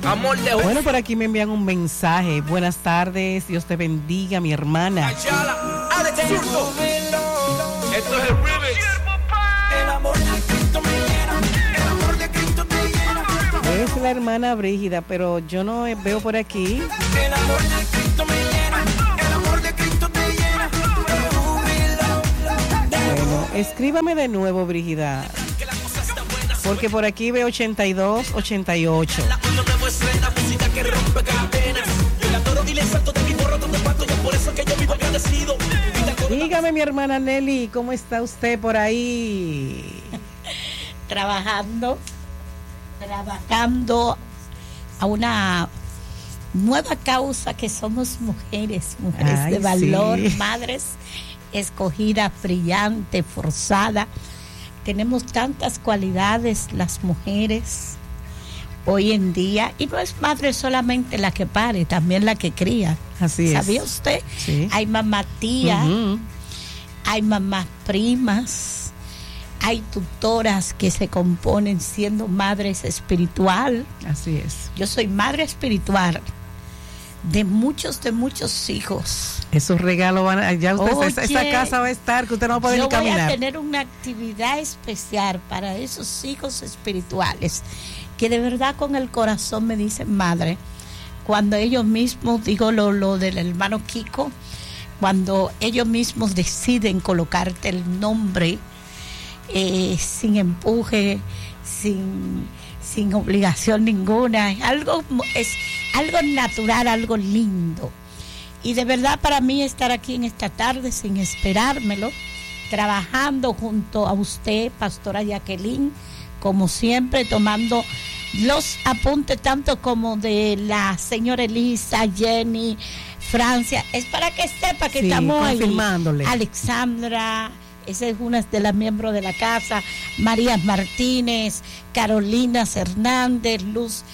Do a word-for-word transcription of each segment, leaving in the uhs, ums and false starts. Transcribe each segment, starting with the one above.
Amor de... Bueno, por aquí me envían un mensaje. Buenas tardes, Dios te bendiga, mi hermana. Ayala, Alex Zurdo. Esto es el remix. El amor de Cristo me llena. El amor de Cristo te llena. Es la hermana Brígida, pero yo no veo por aquí. El amor de Cristo me llena. El amor de Cristo te llena. Bueno, escríbame de nuevo, Brígida. Porque por aquí veo ochenta y dos, ochenta y ocho. Dígame, mi hermana Nelly, ¿cómo está usted por ahí? Trabajando, trabajando a una nueva causa que somos mujeres, mujeres Ay, de valor, sí. madres escogidas, brillantes, forzadas. Tenemos tantas cualidades las mujeres hoy en día, y no es madre solamente la que pare, también la que cría. Así es. ¿Sabía usted? Sí. Hay mamá tía, Uh-huh. hay mamás primas, hay tutoras que se componen siendo madres espiritual. Así es. Yo soy madre espiritual de muchos, de muchos hijos. Esos regalos van a, ya usted, Oye, esa, esa casa va a estar que usted no va a poder yo ni caminar. voy a tener una actividad especial para esos hijos espirituales que de verdad con el corazón me dicen madre. Cuando ellos mismos, digo lo, lo del hermano Kiko, cuando ellos mismos deciden colocarte el nombre eh, sin empuje, sin, sin obligación ninguna, es algo, es algo natural, algo lindo. Y de verdad para mí estar aquí en esta tarde sin esperármelo, trabajando junto a usted, pastora Jacqueline, como siempre, tomando los apuntes tanto como de la señora Elisa, Jenny, Francia, es para que sepa que Sí, estamos ahí. confirmándole. Alexandra, esa es una de las miembros de la casa, María Martínez, Carolina Hernández, Luz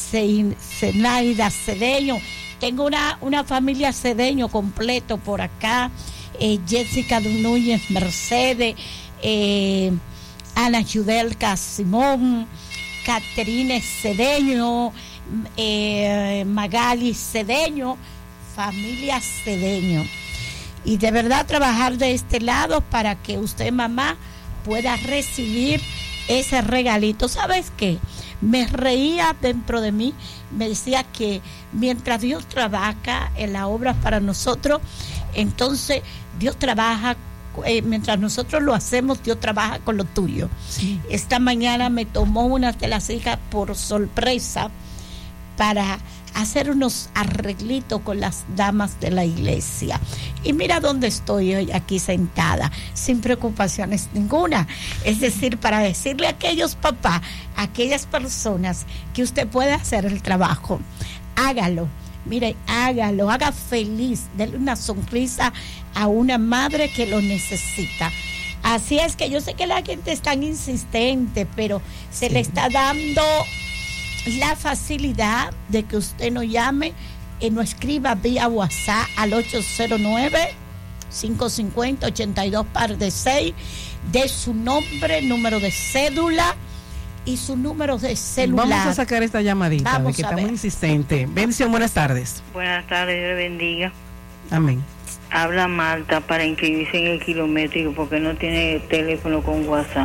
Zenaida Cedeño. Tengo una, una familia cedeño completo por acá, eh, Jessica Núñez Mercedes, eh, Ana Yudelka Simón, Caterine Cedeño, eh, Magali Cedeño, familia Cedeño. Y de verdad trabajar de este lado para que usted, mamá, pueda recibir ese regalito. ¿Sabes qué? Me reía dentro de mí, me decía que mientras Dios trabaja en la obra para nosotros, entonces Dios trabaja, eh, mientras nosotros lo hacemos, Dios trabaja con lo tuyo. Sí. Esta mañana me tomó una de las hijas por sorpresa para hacer unos arreglitos con las damas de la iglesia. Y mira dónde estoy hoy aquí sentada, sin preocupaciones ninguna. Es decir, para decirle a aquellos papás, a aquellas personas que usted puede hacer el trabajo, hágalo. Mire, hágalo, haga feliz, déle una sonrisa a una madre que lo necesita. Así es que yo sé que la gente es tan insistente, pero se Sí. le está dando la facilidad de que usted nos llame y nos escriba vía WhatsApp al ocho cero nueve, cinco cinco cero, ocho dos par de seis, de su nombre, número de cédula y su número de celular. Vamos a sacar esta llamadita, Vamos de que a está ver. muy insistente. Bendición, buenas tardes. Buenas tardes, Dios le bendiga. Amén. Habla Marta para inscribirse en el kilométrico porque no tiene teléfono con WhatsApp.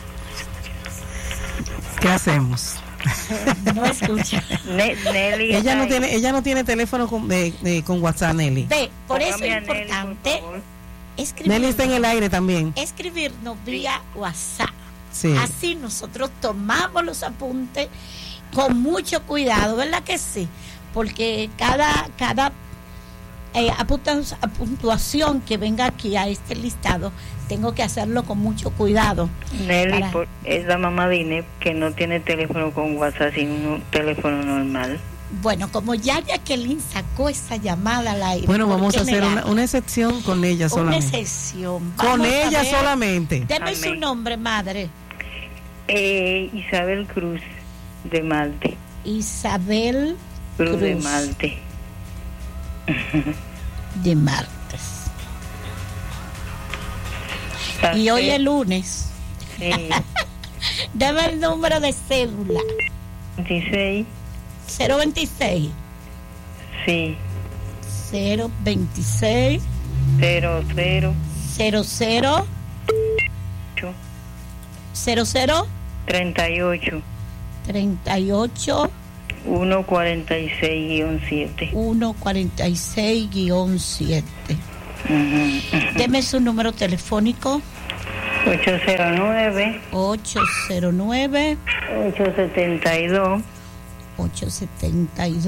¿Qué hacemos? No escucha. Ne- Nelly, Ella no ay, tiene, ella no tiene teléfono con, de, de- con WhatsApp, Nelly. Ve, por eso póngame a es Nelly, importante por favor. Nelly está en escribirnos, el aire también. escribirnos vía WhatsApp. Sí. Así nosotros tomamos los apuntes con mucho cuidado, ¿verdad que sí? Porque cada, cada eh, apunta- puntuación que venga aquí a este listado, tengo que hacerlo con mucho cuidado. Nelly para- por- es la mamá de Inés que no tiene teléfono con WhatsApp, sino un teléfono normal. Bueno, como ya Jacqueline sacó esa llamada al aire, Bueno, ¿por vamos qué a hacer una, negarlo? una excepción con ella Una solamente. excepción. Con Vamos a ella ver. solamente. Deme Amén. su nombre, madre. Eh, Isabel Cruz de Malte. Isabel Cruz, Cruz de Malte. de Martes. Y hoy es lunes. Sí, Dame el número de cédula. dieciséis, cero veintiséis. Sí. cero veintiséis. Cero, cero. Cero, cero. Ocho. Cero, cero. Treinta y ocho. Treinta y ocho. Uno cuarenta y seis guión siete. Uno cuarenta y seis guión siete. Uh-huh, uh-huh. Deme su número telefónico. Ocho cero nueve. Ocho cero nueve. Ocho setenta y dos. Ocho setenta y dos.